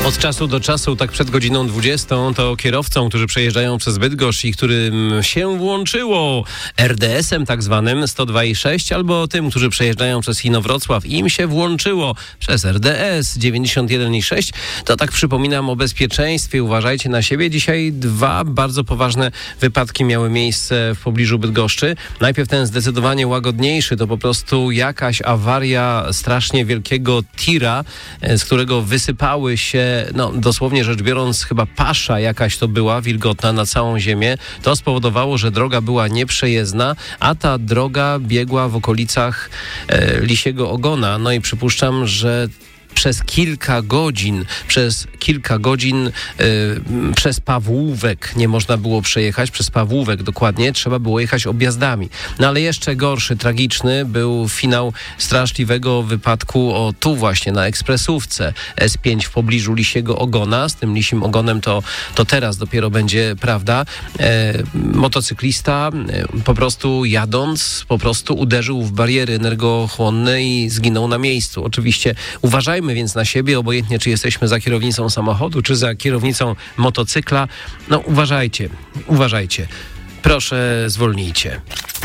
Od czasu do czasu, tak przed godziną 20, to kierowcom, którzy przejeżdżają przez Bydgoszcz i którym się włączyło RDS-em tak zwanym 102,6, albo tym, którzy przejeżdżają przez Inowrocław i im się włączyło przez RDS 91,6, to tak przypominam o bezpieczeństwie. Uważajcie na siebie. Dzisiaj 2 bardzo poważne wypadki miały miejsce w pobliżu Bydgoszczy. Najpierw ten zdecydowanie łagodniejszy, to po prostu jakaś awaria strasznie wielkiego tira, z którego wysypały się, dosłownie rzecz biorąc, chyba pasza jakaś to była, wilgotna na całą ziemię. To spowodowało, że droga była nieprzejezdna, a ta droga biegła w okolicach Lisiego Ogona. No i przypuszczam, że przez kilka godzin przez Pawłówek nie można było przejechać, przez Pawłówek dokładnie, trzeba było jechać objazdami. No ale jeszcze gorszy, tragiczny był finał straszliwego wypadku tu właśnie na ekspresówce S5 w pobliżu Lisiego Ogona. Z tym Lisim Ogonem to teraz dopiero będzie prawda. Motocyklista po prostu jadąc, uderzył w bariery energochłonne i zginął na miejscu. Oczywiście uważajmy więc na siebie, obojętnie czy jesteśmy za kierownicą samochodu, czy za kierownicą motocykla. Uważajcie. Proszę, zwolnijcie.